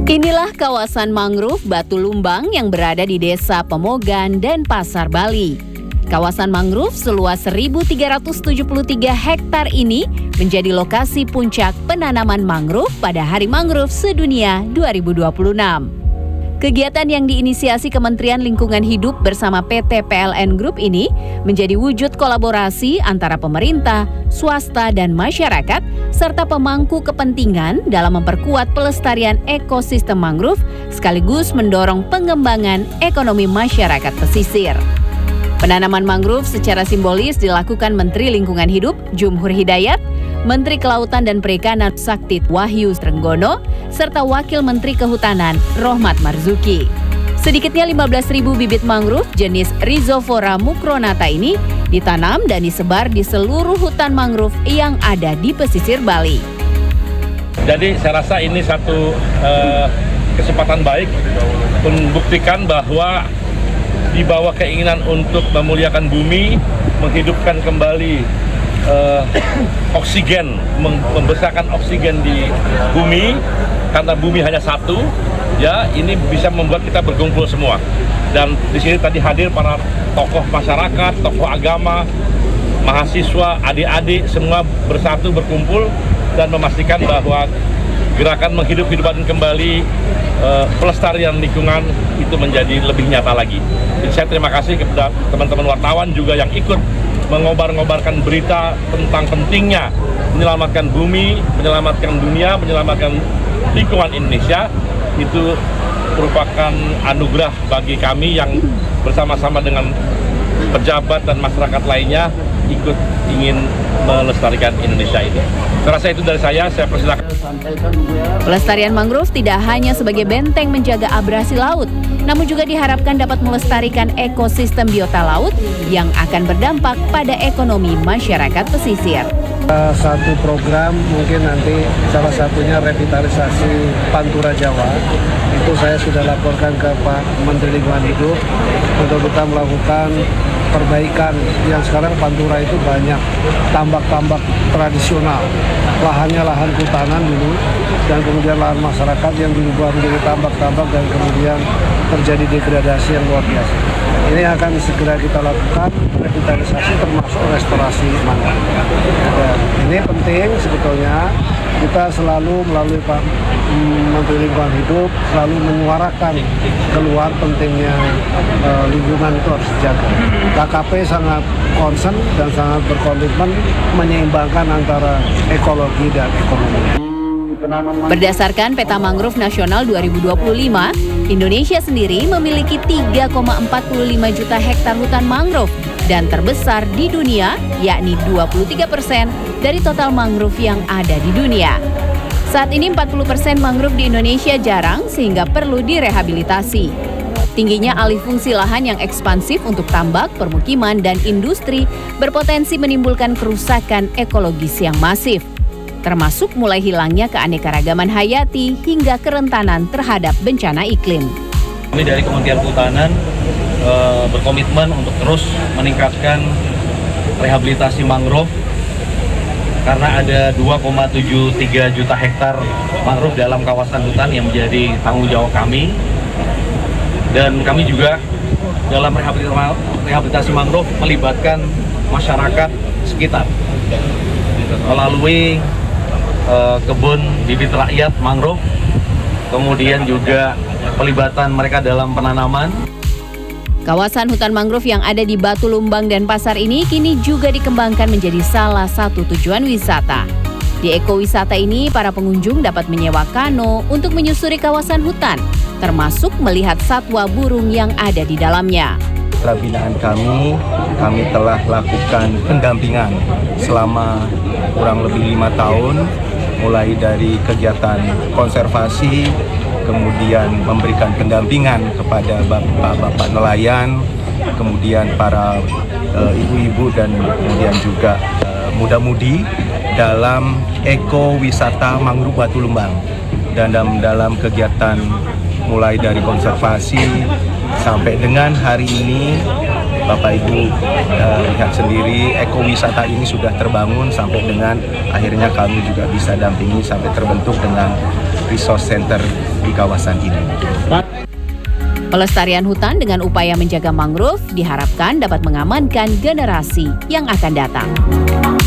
Inilah kawasan mangrove Batu Lumbang yang berada di Desa Pemogan dan Pasar Bali. Kawasan mangrove seluas 1.373 hektar ini menjadi lokasi puncak penanaman mangrove pada Hari Mangrove Sedunia 2026. Kegiatan yang diinisiasi Kementerian Lingkungan Hidup bersama PT PLN Group ini menjadi wujud kolaborasi antara pemerintah, swasta, dan masyarakat, serta pemangku kepentingan dalam memperkuat pelestarian ekosistem mangrove sekaligus mendorong pengembangan ekonomi masyarakat pesisir. Penanaman mangrove secara simbolis dilakukan Menteri Lingkungan Hidup Jumhur Hidayat, Menteri Kelautan dan Perikanan Saktit Wahyu Trenggono, serta Wakil Menteri Kehutanan Rohmat Marzuki. Sedikitnya 15.000 bibit mangrove jenis Rhizophyra mucronata ini ditanam dan disebar di seluruh hutan mangrove yang ada di pesisir Bali. Jadi saya rasa ini satu kesempatan baik membuktikan bahwa di bawah keinginan untuk memuliakan bumi, menghidupkan kembali oksigen, membesarkan oksigen di bumi, karena bumi hanya satu, ya ini bisa membuat kita berkumpul semua. Dan di sini tadi hadir para tokoh masyarakat, tokoh agama, mahasiswa, adik-adik semua bersatu berkumpul dan memastikan bahwa gerakan menghidupkan kembali pelestarian lingkungan itu menjadi lebih nyata lagi. Jadi saya terima kasih kepada teman-teman wartawan juga yang ikut mengobar-ngobarkan berita tentang pentingnya menyelamatkan bumi, menyelamatkan dunia, menyelamatkan lingkungan Indonesia. Itu merupakan anugerah bagi kami yang bersama-sama dengan pejabat dan masyarakat lainnya ikut ingin melestarikan Indonesia ini. Saya rasa itu dari saya persilakan. Pelestarian mangrove tidak hanya sebagai benteng menjaga abrasi laut, namun juga diharapkan dapat melestarikan ekosistem biota laut yang akan berdampak pada ekonomi masyarakat pesisir. Satu program mungkin nanti salah satunya revitalisasi Pantura Jawa. Itu saya sudah laporkan ke Pak Menteri Lingkungan Hidup untuk kita melakukan perbaikan yang sekarang Pantura itu banyak tambak-tambak tradisional, lahannya lahan hutanan dulu, dan kemudian lahan masyarakat yang diubah menjadi tambak-tambak dan kemudian terjadi degradasi yang luar biasa. Ini akan segera kita lakukan revitalisasi termasuk restorasi mangrove. Ini penting sebetulnya kita selalu melalui Pak Menteri Lingkungan Hidup selalu menyuarakan keluar pentingnya lingkungan itu harus dijaga. KKP sangat concern dan sangat berkomitmen menyeimbangkan antara ekologi dan ekonomi. Berdasarkan Peta Mangrove Nasional 2025, Indonesia sendiri memiliki 3,45 juta hektar hutan mangrove dan terbesar di dunia, yakni 23% dari total mangrove yang ada di dunia. Saat ini 40% mangrove di Indonesia jarang sehingga perlu direhabilitasi. Tingginya alih fungsi lahan yang ekspansif untuk tambak, permukiman, dan industri berpotensi menimbulkan kerusakan ekologis yang masif, termasuk mulai hilangnya keanekaragaman hayati hingga kerentanan terhadap bencana iklim. Kami dari Kementerian Kehutanan berkomitmen untuk terus meningkatkan rehabilitasi mangrove karena ada 2,73 juta hektar mangrove dalam kawasan hutan yang menjadi tanggung jawab kami. Dan kami juga dalam rehabilitasi mangrove melibatkan masyarakat sekitar melalui kebun bibit rakyat mangrove, kemudian juga pelibatan mereka dalam penanaman. Kawasan hutan mangrove yang ada di Batu Lumbang dan Pasar ini kini juga dikembangkan menjadi salah satu tujuan wisata. Di ekowisata ini, para pengunjung dapat menyewa kano untuk menyusuri kawasan hutan, termasuk melihat satwa burung yang ada di dalamnya. Setelah binaan kami telah lakukan pendampingan selama kurang lebih 5 tahun, mulai dari kegiatan konservasi, kemudian memberikan pendampingan kepada bapak-bapak nelayan, kemudian para ibu-ibu dan kemudian juga muda-mudi dalam ekowisata mangrove Batu Lumbang. Dan dalam kegiatan mulai dari konservasi sampai dengan hari ini, Bapak Ibu lihat sendiri ekowisata ini sudah terbangun sampai dengan akhirnya kami juga bisa dampingi sampai terbentuk dengan resource center di kawasan ini. Pelestarian hutan dengan upaya menjaga mangrove diharapkan dapat mengamankan generasi yang akan datang.